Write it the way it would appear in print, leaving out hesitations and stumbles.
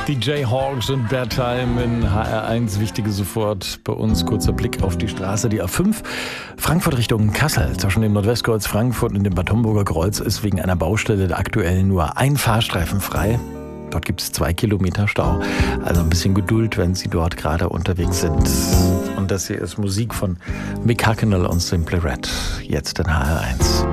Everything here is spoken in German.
Die Jayhawks und Bedtime in HR1. Wichtige sofort bei uns. Kurzer Blick auf die Straße, die A5. Frankfurt Richtung Kassel. Zwischen dem Nordwestkreuz Frankfurt und dem Bad Homburger Kreuz ist wegen einer Baustelle aktuell nur ein Fahrstreifen frei. Dort gibt es 2 Kilometer Stau. Also ein bisschen Geduld, wenn Sie dort gerade unterwegs sind. Und das hier ist Musik von Mick Hucknall und Simply Red. Jetzt in HR1.